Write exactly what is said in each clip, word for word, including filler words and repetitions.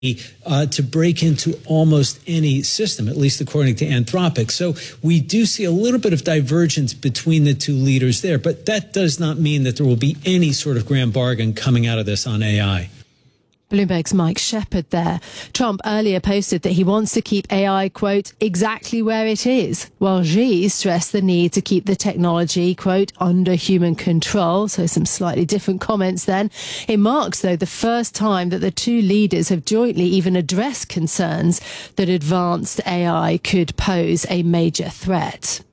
Uh, to break into almost any system, at least according to Anthropic. So we do see a little bit of divergence between the two leaders there, but that does not mean that there will be any sort of grand bargain coming out of this on A I. Bloomberg's Mike Shepherd there. Trump earlier posted that he wants to keep A I, quote, exactly where it is, while Xi stressed the need to keep the technology, quote, under human control. So some slightly different comments then. It marks, though, the first time that the two leaders have jointly even addressed concerns that advanced A I could pose a major threat.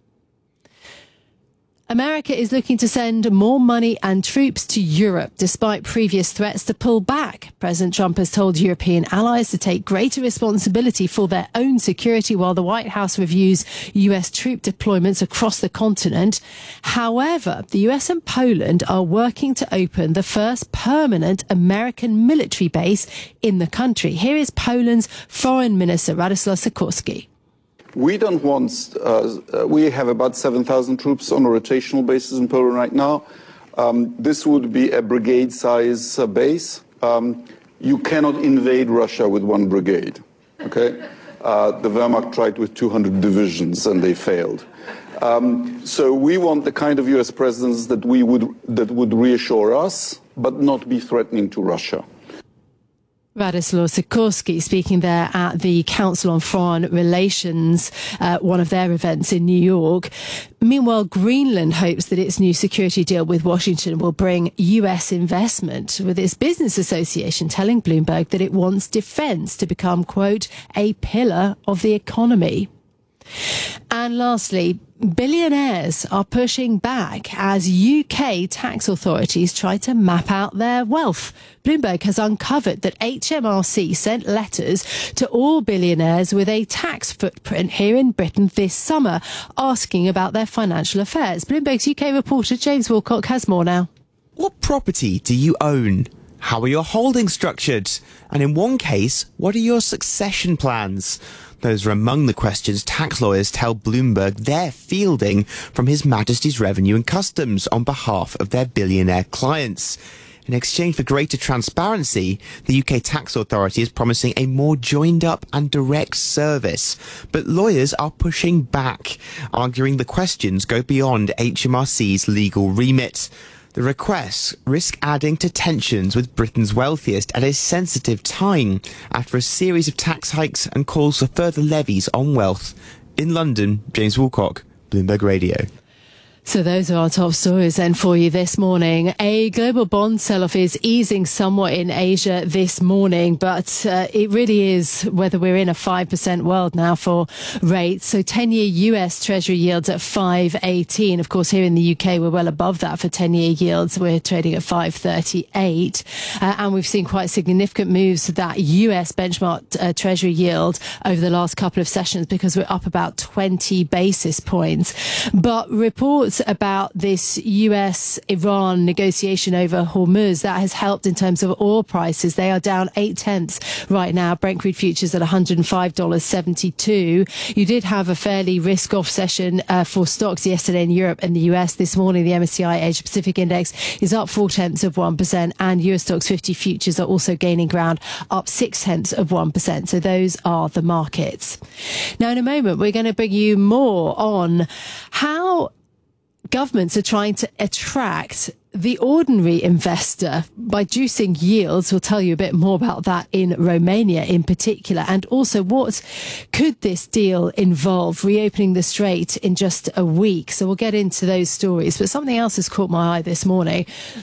America is looking to send more money and troops to Europe, despite previous threats to pull back. President Trump has told European allies to take greater responsibility for their own security while the White House reviews U S troop deployments across the continent. However, the U S and Poland are working to open the first permanent American military base in the country. Here is Poland's Foreign Minister, Radosław Sikorski. We don't want, uh, we have about seven thousand troops on a rotational basis in Poland right now. Um, this would be a brigade-size uh, base. Um, you cannot invade Russia with one brigade, okay? Uh, the Wehrmacht tried with two hundred divisions and they failed. Um, so we want the kind of U S presence that we would, that would reassure us, but not be threatening to Russia. Radosław Sikorski speaking there at the Council on Foreign Relations, uh, one of their events in New York. Meanwhile, Greenland hopes that its new security deal with Washington will bring U S investment, with its business association telling Bloomberg that it wants defence to become, quote, a pillar of the economy. And lastly, billionaires are pushing back as U K tax authorities try to map out their wealth. Bloomberg has uncovered that H M R C sent letters to all billionaires with a tax footprint here in Britain this summer, asking about their financial affairs. Bloomberg's U K reporter James Wilcock has more now. What property do you own? How are your holdings structured? And in one case, what are your succession plans? Those are among the questions tax lawyers tell Bloomberg they're fielding from His Majesty's Revenue and Customs on behalf of their billionaire clients. In exchange for greater transparency, the U K Tax Authority is promising a more joined-up and direct service. But lawyers are pushing back, arguing the questions go beyond H M R C's legal remit. The requests risk adding to tensions with Britain's wealthiest at a sensitive time after a series of tax hikes and calls for further levies on wealth. In London, James Wilcock, Bloomberg Radio. So those are our top stories then for you this morning. A global bond sell-off is easing somewhat in Asia this morning, but uh, it really is whether we're in a five percent world now for rates. So ten-year U S Treasury yields at five eighteen. Of course, here in the U K, we're well above that for ten-year yields. We're trading at five thirty-eight. Uh, and we've seen quite significant moves to that U S benchmark uh, Treasury yield over the last couple of sessions because we're up about twenty basis points. But reports about this U S Iran negotiation over Hormuz, that has helped in terms of oil prices. They are down eight tenths right now. Brent crude futures at one hundred five dollars seventy-two. You did have a fairly risk-off session uh, for stocks yesterday in Europe and the U S. This morning, the M S C I Asia Pacific Index is up four tenths of one percent, and Euro Stoxx fifty futures are also gaining ground, up six tenths of one percent. So those are the markets. Now, in a moment, we're going to bring you more on how governments are trying to attract the ordinary investor by juicing yields. We'll tell you a bit more about that in Romania in particular. And also, what could this deal involve? Reopening the Strait in just a week. So we'll get into those stories. But something else has caught my eye this morning.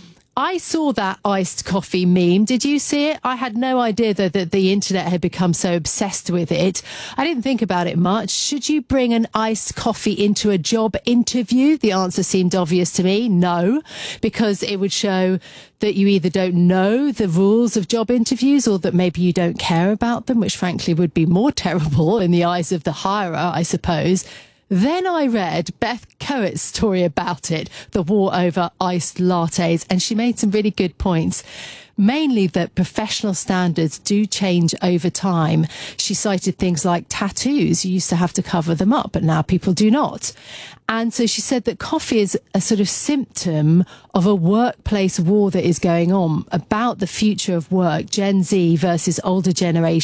I saw that iced coffee meme. Did you see it? I had no idea that, that the internet had become so obsessed with it. I didn't think about it much. Should you bring an iced coffee into a job interview? The answer seemed obvious to me. No, because it would show that you either don't know the rules of job interviews or that maybe you don't care about them, which frankly would be more terrible in the eyes of the hirer, I suppose. Then I read Beth Coates' story about it, the war over iced lattes, and she made some really good points. mainly that professional standards do change over time. She cited things like tattoos. You used to have to cover them up, but now people do not. And so she said that coffee is a sort of symptom of a workplace war that is going on about the future of work, Gen Z versus older generations.